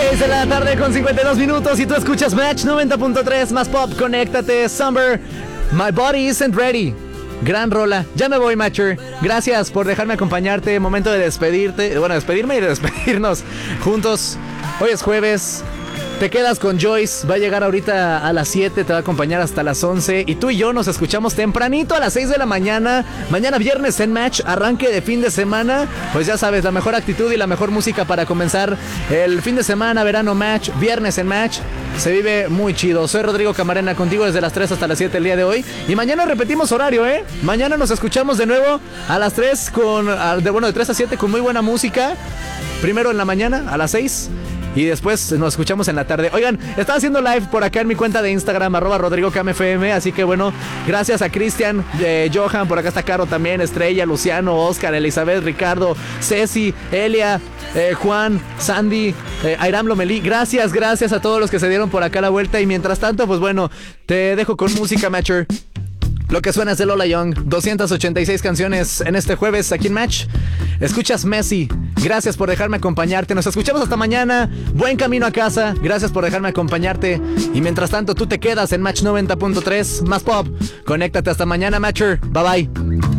6 de la tarde con 52 minutos y tú escuchas Match 90.3 más pop, conéctate, Summer, My Body Isn't Ready. Gran rola. Ya me voy, Matcher. Gracias por dejarme acompañarte. Momento de despedirte. Bueno, despedirme y de despedirnos juntos. Hoy es jueves. Te quedas con Joyce. Va a llegar ahorita a las 7. Te va a acompañar hasta las 11. Y tú y yo nos escuchamos tempranito a las 6 de la mañana. Mañana viernes en Match. Arranque de fin de semana. Pues ya sabes, la mejor actitud y la mejor música para comenzar el fin de semana, verano Match. Viernes en Match. Se vive muy chido. Soy Rodrigo Camarena, contigo desde las 3 hasta las 7 el día de hoy. Y mañana repetimos horario, ¿eh? Mañana nos escuchamos de nuevo a las 3 de 3 a 7 con muy buena música. Primero en la mañana a las 6. Y después nos escuchamos en la tarde. Oigan, estaba haciendo live por acá en mi cuenta de Instagram, @RodrigoCamFM. Así que bueno, gracias a Cristian, Johan, por acá está Caro también, Estrella, Luciano, Oscar, Elizabeth, Ricardo, Ceci, Elia, Juan, Sandy, Airam Lomelí. Gracias a todos los que se dieron por acá la vuelta. Y mientras tanto, pues bueno, te dejo con música, Matcher. Lo que suena es de Lola Young. 286 canciones en este jueves aquí en Match. Escuchas Messi. Gracias por dejarme acompañarte. Nos escuchamos hasta mañana. Buen camino a casa. Gracias por dejarme acompañarte. Y mientras tanto, tú te quedas en Match 90.3 más pop. Conéctate hasta mañana, Matcher. Bye bye.